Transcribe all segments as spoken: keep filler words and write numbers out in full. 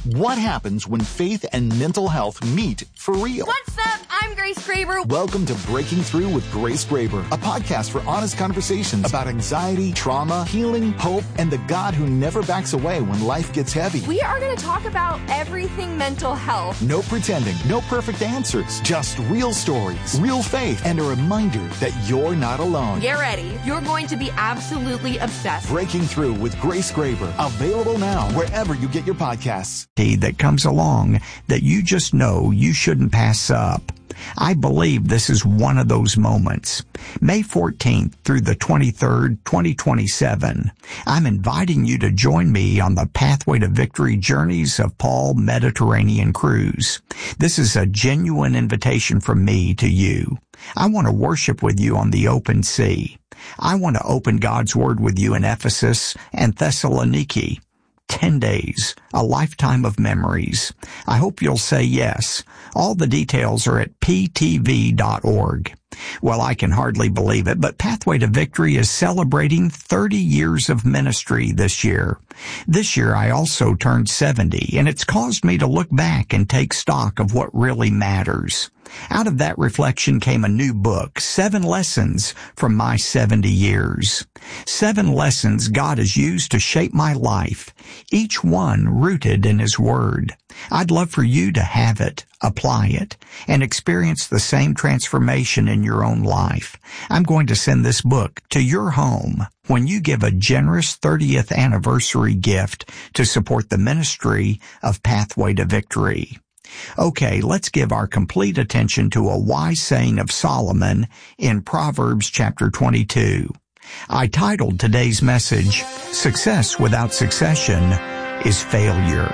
What happens when faith and mental health meet for real? What's up? I'm Grace Graber. Welcome to Breaking Through with Grace Graber, a podcast for honest conversations about anxiety, trauma, healing, hope, and the God who never backs away when life gets heavy. We are going to talk about everything mental health. No pretending, no perfect answers, just real stories, real faith, and a reminder that you're not alone. Get ready. You're going to be absolutely obsessed. Breaking Through with Grace Graber, available now wherever you get your podcasts. That comes along that you just know you shouldn't pass up. I believe this is one of those moments. May fourteenth through the twenty-third, twenty twenty-seven, I'm inviting you to join me on the Pathway to Victory Journeys of Paul Mediterranean Cruise. This is a genuine invitation from me to you. I want to worship with you on the open sea. I want to open God's Word with you in Ephesus and Thessaloniki. Ten days, a lifetime of memories. I hope you'll say yes. All the details are at p t v dot org. Well, I can hardly believe it, but Pathway to Victory is celebrating thirty years of ministry this year. This year, I also turned seventy, and it's caused me to look back and take stock of what really matters. Out of that reflection came a new book, Seven Lessons from My seventy years. Seven lessons God has used to shape my life, each one rooted in His Word. I'd love for you to have it, apply it, and experience the same transformation in your own life. I'm going to send this book to your home when you give a generous thirtieth anniversary gift to support the ministry of Pathway to Victory. Okay, let's give our complete attention to a wise saying of Solomon in Proverbs chapter twenty-two. I titled today's message, Success Without Succession is Failure.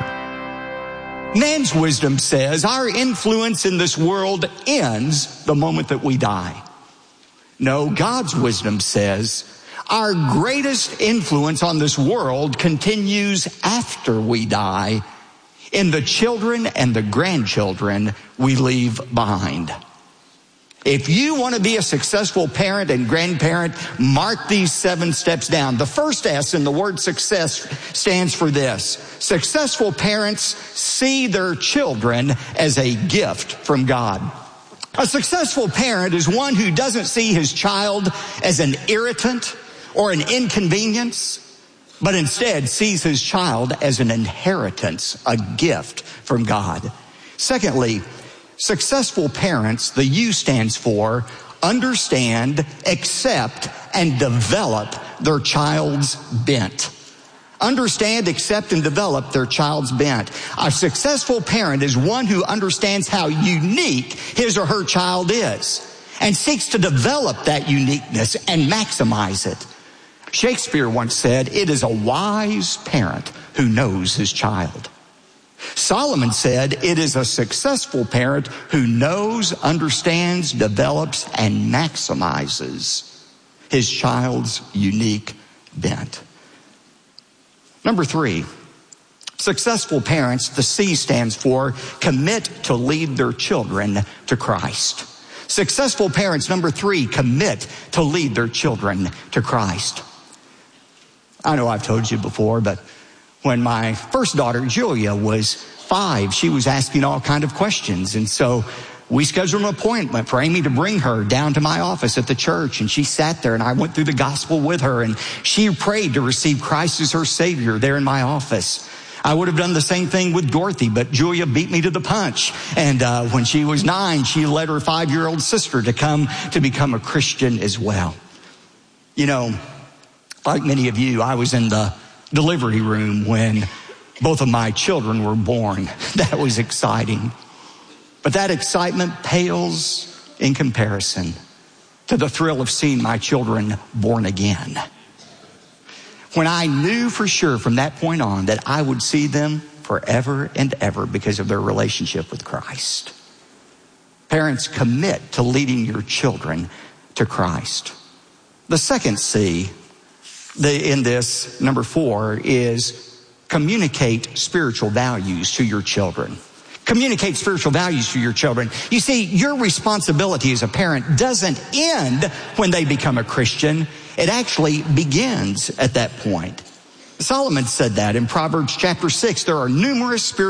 Man's wisdom says our influence in this world ends the moment that we die. No, God's wisdom says our greatest influence on this world continues after we die, in the children and the grandchildren we leave behind. If you want to be a successful parent and grandparent, mark these seven steps down. The first S in the word success stands for this. Successful parents see their children as a gift from God. A successful parent is one who doesn't see his child as an irritant or an inconvenience, but instead sees his child as an inheritance, a gift from God. Secondly, successful parents, the U stands for understand, accept, and develop their child's bent. Understand, accept, and develop their child's bent. A successful parent is one who understands how unique his or her child is and seeks to develop that uniqueness and maximize it. Shakespeare once said, it is a wise parent who knows his child. Solomon said, it is a successful parent who knows, understands, develops, and maximizes his child's unique bent. Number three, successful parents, the C stands for commit to lead their children to Christ. Successful parents, number three, commit to lead their children to Christ. I know I've told you before, but when my first daughter, Julia, was five, she was asking all kinds of questions. And so we scheduled an appointment for Amy to bring her down to my office at the church. And she sat there and I went through the gospel with her. And she prayed to receive Christ as her Savior there in my office. I would have done the same thing with Dorothy, but Julia beat me to the punch. And uh, when she was nine, she led her five-year-old sister to come to become a Christian as well. You know, like many of you, I was in the delivery room when both of my children were born. That was exciting. But that excitement pales in comparison to the thrill of seeing my children born again. When I knew for sure from that point on that I would see them forever and ever because of their relationship with Christ. Parents, commit to leading your children to Christ. The second C The, in this, number four, is communicate spiritual values to your children. Communicate spiritual values to your children. You see, your responsibility as a parent doesn't end when they become a Christian. It actually begins at that point. Solomon said that in Proverbs chapter six. There are numerous spiritual